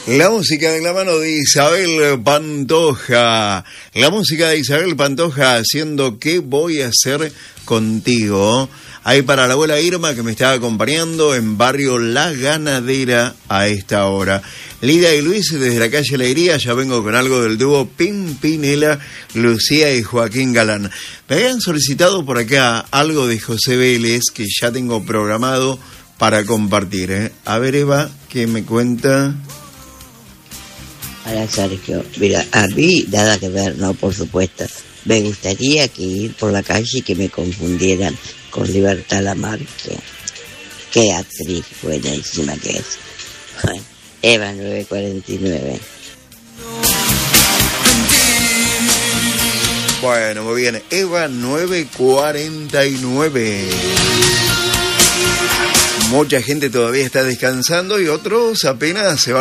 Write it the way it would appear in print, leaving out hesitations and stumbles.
La música de la mano de Isabel Pantoja. La música de Isabel Pantoja haciendo ¿Qué voy a hacer contigo? Ahí para la abuela Irma que me está acompañando en barrio La Ganadera a esta hora. Lida y Luis desde la calle Alegría, ya vengo con algo del dúo Pimpinela, Lucía y Joaquín Galán. Me habían solicitado por acá algo de José Vélez que ya tengo programado para compartir, ¿eh? A ver, Eva, ¿qué me cuenta? Hola, Sergio. Mira, a mí nada que ver, no, por supuesto. Me gustaría que ir por la calle y que me confundieran con Libertad Lamarque. Qué actriz buenísima que es. Eva 949. Bueno, muy bien. Eva 949. Mucha gente todavía está descansando y otros apenas se van.